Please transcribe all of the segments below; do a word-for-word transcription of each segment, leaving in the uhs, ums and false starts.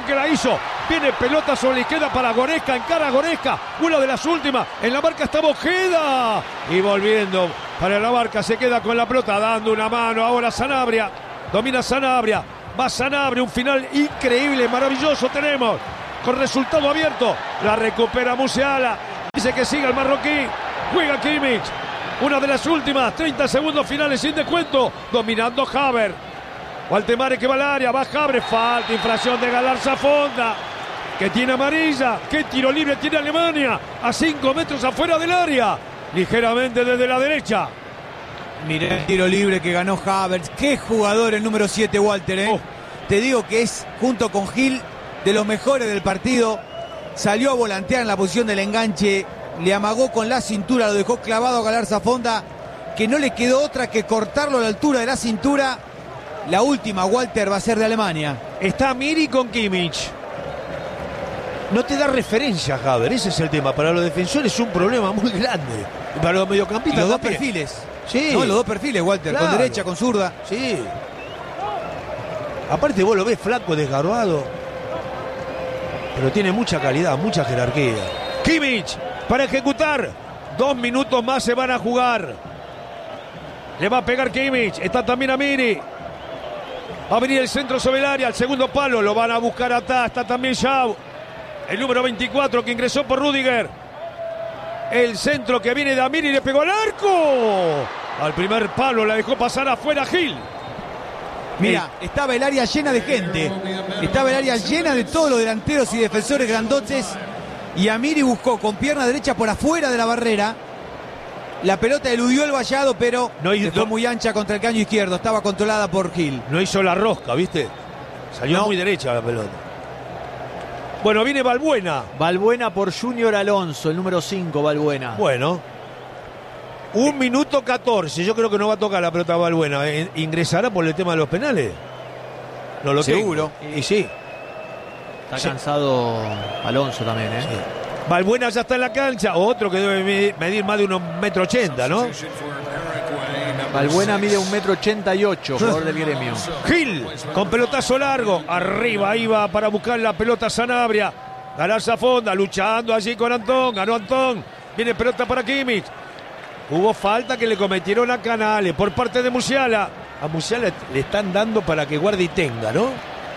que la hizo. Viene pelota sobre la izquierda para Goretzka, encara a Goretzka, una de las últimas. En la marca está Ojeda. Y volviendo para la marca, se queda con la pelota, dando una mano. Ahora Sanabria, domina Sanabria. Va Sanabria, un final increíble, maravilloso tenemos. Con resultado abierto, la recupera Musiala. Dice que siga el marroquí. Juega Kimmich. Una de las últimas, treinta segundos finales sin descuento. Dominando Havertz. Waldemar que va al área, va Havertz. Falta, infracción de Galarza Fonda, que tiene amarilla. ¿Qué tiro libre tiene Alemania? A cinco metros afuera del área. Ligeramente desde la derecha. Mirá el tiro libre que ganó Havertz. Qué jugador el número siete, Walter, ¿eh? Oh. Te digo que es, junto con Gil, de los mejores del partido. Salió a volantear en la posición del enganche. Le amagó con la cintura, lo dejó clavado a Galarza Fonda, que no le quedó otra que cortarlo a la altura de la cintura. La última, Walter, va a ser de Alemania. Está Miri con Kimmich. No te da referencia, Havertz, ese es el tema. Para los defensores es un problema muy grande. Y para los mediocampistas los dos también. perfiles. Sí. No, los dos perfiles, Walter, claro. Con derecha, con zurda. Sí. Aparte vos lo ves flaco, desgarbado, pero tiene mucha calidad, mucha jerarquía. Kimmich para ejecutar. Dos minutos más se van a jugar. Le va a pegar Kimmich. Está también Amiri. Va a venir el centro sobre el área, al segundo palo. Lo van a buscar atrás. Está también Shaw, el número veinticuatro, que ingresó por Rüdiger. El centro que viene de Amiri, le pegó al arco. Al primer palo la dejó pasar afuera Gil. Mira, estaba el área llena de gente. Estaba el área llena de todos los delanteros y defensores grandotes. Y Amiri buscó con pierna derecha por afuera de la barrera. La pelota eludió el vallado, pero no hizo, fue muy ancha contra el caño izquierdo. Estaba controlada por Gil. No hizo la rosca, ¿viste? Salió no. muy derecha la pelota. Bueno, viene Balbuena. Balbuena por Junior Alonso, el número cinco, Balbuena. Bueno. Un minuto catorce. Yo creo que no va a tocar la pelota Balbuena. ¿Ingresará por el tema de los penales? No lo seguro. Tengo. Y sí. Está sí. cansado Alonso también, ¿eh? Sí. Balbuena ya está en la cancha. Otro que debe medir más de unos metro ochenta, ¿no? Balbuena mide un metro ochenta y ocho, jugador del gremio. Gil, con pelotazo largo. Arriba iba para buscar la pelota Sanabria. Galarza Fonda, luchando allí con Antón. Ganó Antón. Viene pelota para Kimmich. Hubo falta que le cometieron a Canales por parte de Musiala. A Musiala le están dando para que guarde y tenga, ¿no?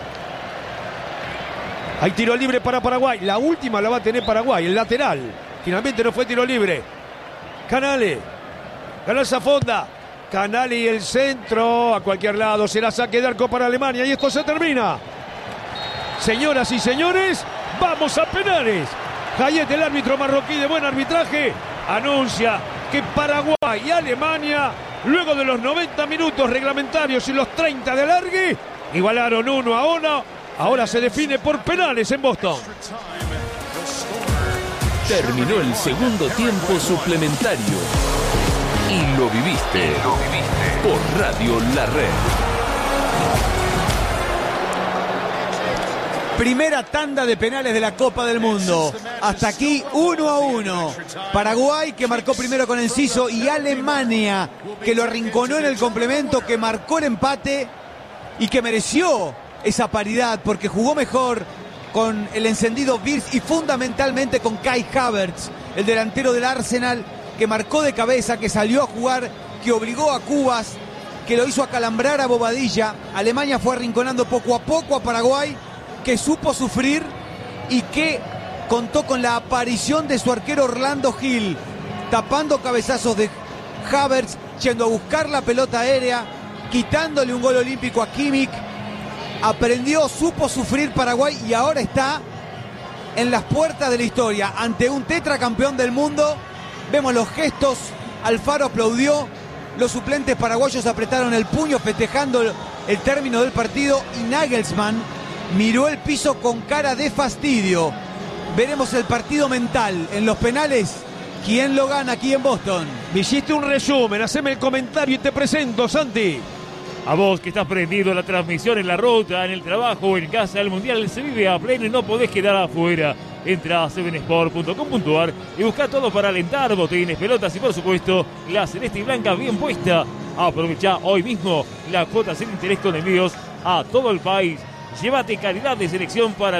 Hay tiro libre para Paraguay. La última la va a tener Paraguay, el lateral. Finalmente no fue tiro libre. Canales. Galarza Fonda. Canales y el centro. A cualquier lado será saque de arco para Alemania. Y esto se termina. Señoras y señores, vamos a penales. Hayet, el árbitro marroquí de buen arbitraje, anuncia que Paraguay y Alemania, luego de los noventa minutos reglamentarios y los treinta de alargue, igualaron uno a uno. Ahora se define por penales en Boston. Terminó el segundo tiempo suplementario. Y lo viviste, y lo viviste por Radio La Red. Primera tanda de penales de la Copa del Mundo. Hasta aquí uno a uno. Paraguay, que marcó primero con Enciso, y Alemania, que lo arrinconó en el complemento, que marcó el empate y que mereció esa paridad porque jugó mejor con el encendido Wirtz y fundamentalmente con Kai Havertz, el delantero del Arsenal, que marcó de cabeza, que salió a jugar, que obligó a Cubas, que lo hizo acalambrar a Bobadilla. Alemania fue arrinconando poco a poco a Paraguay, que supo sufrir y que contó con la aparición de su arquero Orlando Gil, tapando cabezazos de Havertz, yendo a buscar la pelota aérea, quitándole un gol olímpico a Kimmich. Aprendió, supo sufrir Paraguay y ahora está en las puertas de la historia ante un tetracampeón del mundo. Vemos los gestos, Alfaro aplaudió, los suplentes paraguayos apretaron el puño festejando el término del partido y Nagelsmann miró el piso con cara de fastidio. Veremos el partido mental en los penales. ¿Quién lo gana aquí en Boston? Me hiciste un resumen, haceme el comentario y te presento, Santi. A vos que estás prendido la transmisión en la ruta, en el trabajo o en casa, el Mundial se vive a pleno y no podés quedar afuera. Entra a seven sport punto com punto a r y busca todo para alentar, botines, pelotas y por supuesto la celeste y blanca bien puesta. Aprovecha hoy mismo la cuota sin interés con envíos a todo el país. Llévate calidad de selección para